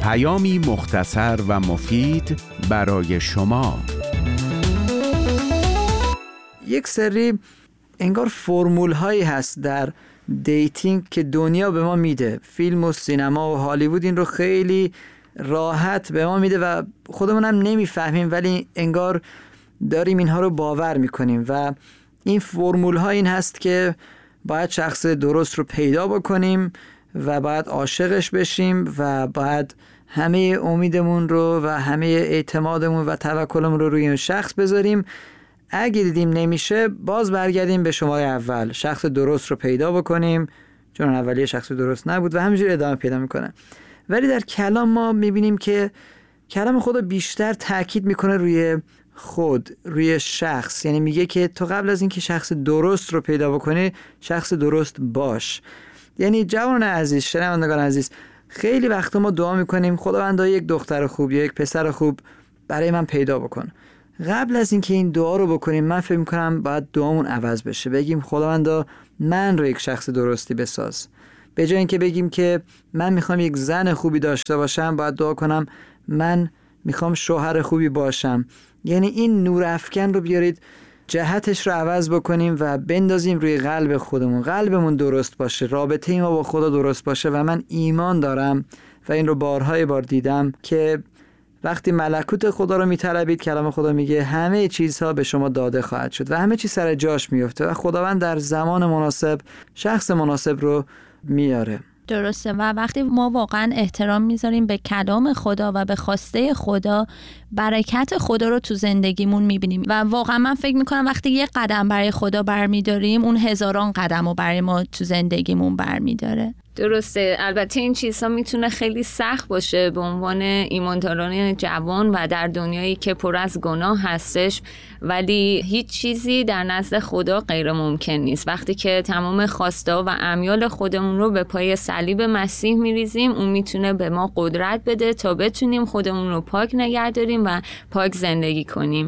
پیامی مختصر و مفید برای شما. یک سری انگار فرمول هایی هست در دیتینگ که دنیا به ما میده، فیلم و سینما و هالیوود این رو خیلی راحت به ما میده و خودمون هم نمیفهمیم، ولی انگار داریم اینها رو باور میکنیم. و این فرمول ها این هست که باید شخص درست رو پیدا بکنیم و باید عاشقش بشیم و باید همه امیدمون رو و همه اعتمادمون و توکلمون رو روی این شخص بذاریم. اگه دیدیم نمیشه، باز برگردیم به شماره اول، شخص درست رو پیدا بکنیم، چون اولیه شخص درست نبود، و همینجوری ادامه پیدا میکنه. ولی در کلام ما میبینیم که کلام خدا بیشتر تاکید میکنه روی خود، روی شخص. یعنی میگه که تو قبل از اینکه شخص درست رو پیدا بکنی، شخص درست باش. یعنی جوان عزیز، شنوندگان عزیز، خیلی وقتا ما دعا میکنیم خداوندا یک دختر خوب یا یک پسر خوب برای من پیدا بکن. قبل از اینکه این دعا رو بکنیم، من فکر میکنم باید دعامون عوض بشه. بگیم خداوندا من رو یک شخص درستی بساز. به جای اینکه بگیم که من میخوام یک زن خوبی داشته باشم، باید دعا کنم من میخوام شوهر خوبی باشم. یعنی این نور افکن رو بیارید، جهتش رو عوض بکنیم و بندازیم روی قلب خودمون. قلبمون درست باشه، رابطه ما با خدا درست باشه. و من ایمان دارم و این رو بارهای بار دیدم که وقتی ملکوت خدا رو میطلبید، کلام خدا میگه همه چیزها به شما داده خواهد شد و همه چیز سر جاش میفته و خداوند در زمان مناسب شخص مناسب رو میاره. درسته. و وقتی ما واقعا احترام میذاریم به کلام خدا و به خواسته خدا، برکت خدا رو تو زندگیمون میبینیم. و واقعا من فکر میکنم وقتی یه قدم برای خدا برمیداریم، اون هزاران قدم رو برای ما تو زندگیمون برمیداره. درسته. البته این چیزها میتونه خیلی سخت باشه به عنوان ایمانداران جوان و در دنیایی که پر از گناه هستش، ولی هیچ چیزی در نزد خدا غیر ممکن نیست. وقتی که تمام خواسته و امیال خودمون رو به پای صلیب مسیح میریزیم، اون میتونه به ما قدرت بده تا بتونیم خودمون رو پاک نگه داریم و پاک زندگی کنیم.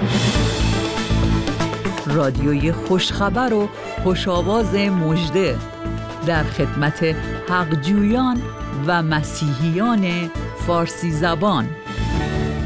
رادیوی خوشخبر و خوش‌آواز مژده در خدمت حقجویان و مسیحیان فارسی زبان.